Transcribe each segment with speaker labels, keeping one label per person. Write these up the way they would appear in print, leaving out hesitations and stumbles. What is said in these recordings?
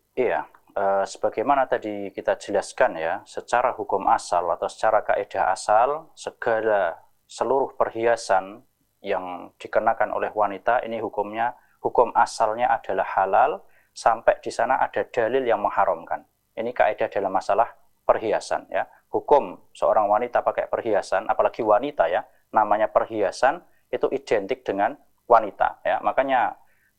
Speaker 1: Iya, sebagaimana tadi kita jelaskan ya, secara hukum asal atau secara kaidah asal, seluruh perhiasan yang dikenakan oleh wanita ini hukum asalnya adalah halal sampai di sana ada dalil yang mengharamkan. Ini kaidah dalam masalah perhiasan ya. Hukum seorang wanita pakai perhiasan, apalagi wanita ya, namanya perhiasan itu identik dengan wanita ya. Makanya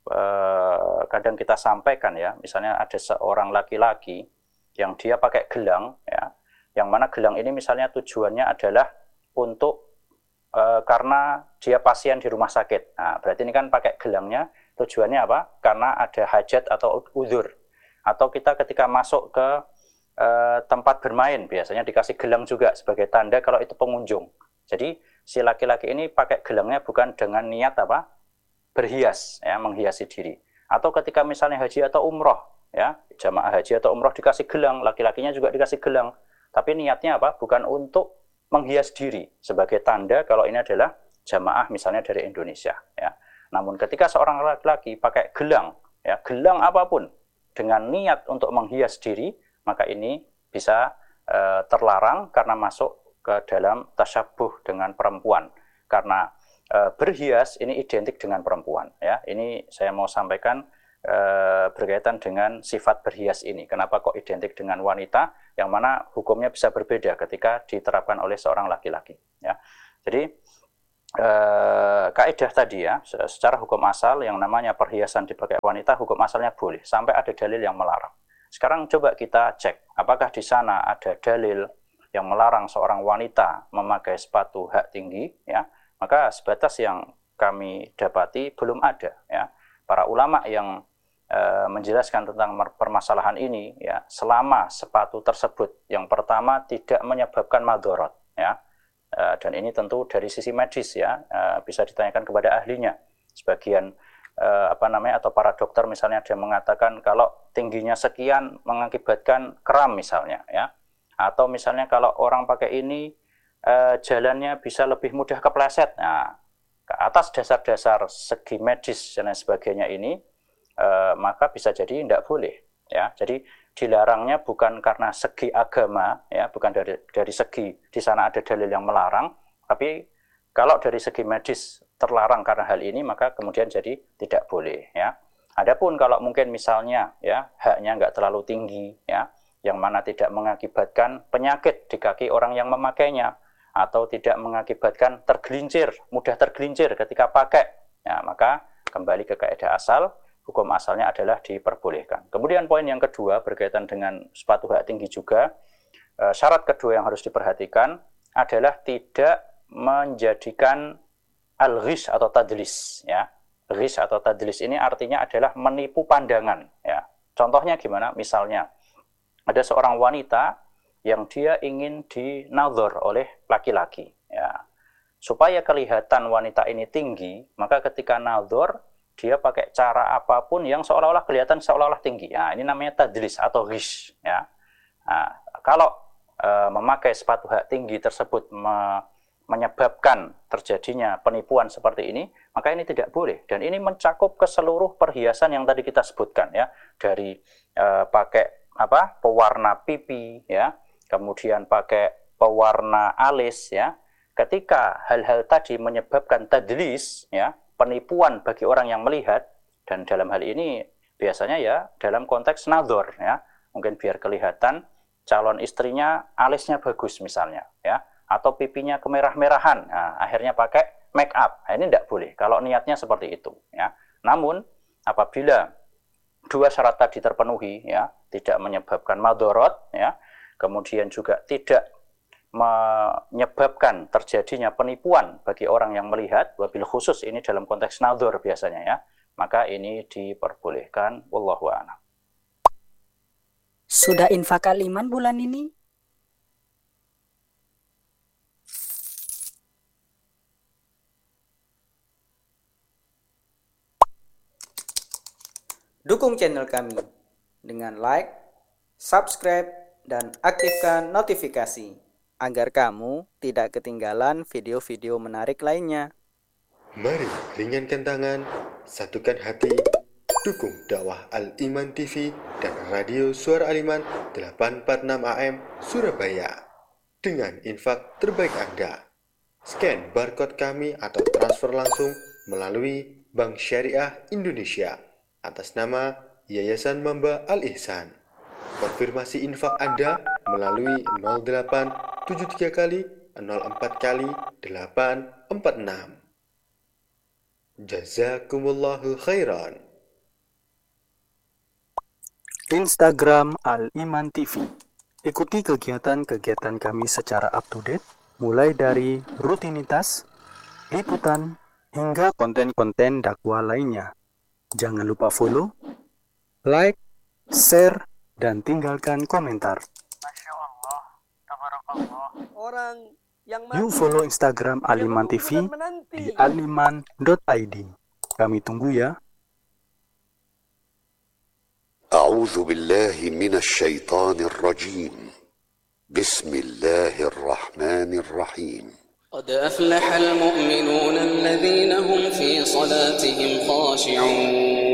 Speaker 1: kadang kita sampaikan ya, misalnya ada seorang laki-laki yang dia pakai gelang ya, yang mana gelang ini misalnya tujuannya adalah untuk karena dia pasien di rumah sakit. Nah, berarti ini kan pakai gelangnya tujuannya apa? Karena ada hajat atau udzur. Atau kita ketika masuk ke tempat bermain biasanya dikasih gelang juga sebagai tanda kalau itu pengunjung. Jadi si laki-laki ini pakai gelangnya bukan dengan niat apa? Berhias ya, menghiasi diri. Atau ketika misalnya haji atau umroh ya, jamaah haji atau umroh dikasih gelang, laki-lakinya juga dikasih gelang, tapi niatnya apa? Bukan untuk menghias diri sebagai tanda kalau ini adalah jamaah misalnya dari Indonesia ya. Namun ketika seorang laki-laki pakai gelang ya, gelang apapun dengan niat untuk menghias diri, maka ini bisa terlarang karena masuk ke dalam tasyabuh dengan perempuan. Karena berhias ini identik dengan perempuan ya. Ini saya mau sampaikan berkaitan dengan sifat berhias ini. Kenapa kok identik dengan wanita, yang mana hukumnya bisa berbeda ketika diterapkan oleh seorang laki-laki ya. Jadi kaidah tadi ya, secara hukum asal yang namanya perhiasan dipakai wanita, hukum asalnya boleh sampai ada dalil yang melarang. Sekarang coba kita cek apakah di sana ada dalil yang melarang seorang wanita memakai sepatu hak tinggi ya. Maka sebatas yang kami dapati belum ada ya. Para ulama yang menjelaskan tentang permasalahan ini ya, selama sepatu tersebut yang pertama tidak menyebabkan madharat ya. Dan ini tentu dari sisi medis ya, bisa ditanyakan kepada ahlinya. Sebagian atau para dokter misalnya ada yang mengatakan kalau tingginya sekian mengakibatkan kram misalnya ya. Atau misalnya kalau orang pakai ini jalannya bisa lebih mudah kepleset. Nah, ke atas dasar-dasar segi medis dan lain sebagainya ini, maka bisa jadi tidak boleh. Ya, jadi dilarangnya bukan karena segi agama, ya, bukan dari segi di sana ada dalil yang melarang, tapi kalau dari segi medis terlarang karena hal ini, maka kemudian jadi tidak boleh. Ya. Adapun kalau mungkin misalnya ya haknya nggak terlalu tinggi, ya, yang mana tidak mengakibatkan penyakit di kaki orang yang memakainya, atau tidak mengakibatkan mudah tergelincir ketika pakai, ya, maka kembali ke kaidah asal, hukum asalnya adalah diperbolehkan. Kemudian poin yang kedua berkaitan dengan sepatu hak tinggi juga, syarat kedua yang harus diperhatikan adalah tidak menjadikan al-ghish atau tadlis, ya. Ghish atau tadlis ini artinya adalah menipu pandangan, ya. Contohnya gimana? Misalnya ada seorang wanita yang dia ingin dinadhor oleh laki-laki ya. Supaya kelihatan wanita ini tinggi, maka ketika nadhor dia pakai cara apapun yang seolah-olah kelihatan seolah-olah tinggi. Ya, ini namanya tadlis atau ghish ya. Nah, kalau memakai sepatu hak tinggi tersebut menyebabkan terjadinya penipuan seperti ini, maka ini tidak boleh. Dan ini mencakup ke seluruh perhiasan yang tadi kita sebutkan ya, dari pakai pewarna pipi ya, kemudian pakai pewarna alis ya. Ketika hal-hal tadi menyebabkan tadlis ya, penipuan bagi orang yang melihat, dan dalam hal ini biasanya ya dalam konteks nadhor ya, mungkin biar kelihatan calon istrinya alisnya bagus misalnya ya, atau pipinya kemerah-merahan, nah, akhirnya pakai make up. Nah, ini tidak boleh kalau niatnya seperti itu ya. Namun apabila dua syarat tadi terpenuhi ya, tidak menyebabkan madharat ya, kemudian juga tidak menyebabkan terjadinya penipuan bagi orang yang melihat, wabil khusus ini dalam konteks nadhor biasanya ya, maka ini diperbolehkan. Wallahu a'lam.
Speaker 2: Sudah infak kaliman bulan ini? Dukung channel kami dengan like, subscribe, dan aktifkan notifikasi agar kamu tidak ketinggalan video-video menarik lainnya.
Speaker 3: Mari ringankan tangan, satukan hati, Dukung dakwah Al-Iman TV dan Radio Suara Al-Iman 846 AM Surabaya dengan infak terbaik Anda. Scan barcode kami atau transfer langsung melalui Bank Syariah Indonesia atas nama Yayasan Mamba Al-Ihsan. Konfirmasi infak Anda melalui 0873 kali 04 kali 846. Jazakumullahu khairan.
Speaker 4: Instagram Al-Iman TV. Ikuti kegiatan-kegiatan kami secara up-to-date, mulai dari rutinitas, liputan, hingga konten-konten dakwah lainnya. Jangan lupa follow, like, share, dan tinggalkan komentar.
Speaker 5: Masya Allah, tabarakallah. Orang yang
Speaker 4: Yuk follow Instagram Al-Iman TV di aliman.id. Kami tunggu ya.
Speaker 6: أعوذ بالله من الشيطان الرجيم بسم الله الرحمن الرحيم
Speaker 7: قد أفلح المؤمنون الذين هم في صلاتهم خاشعون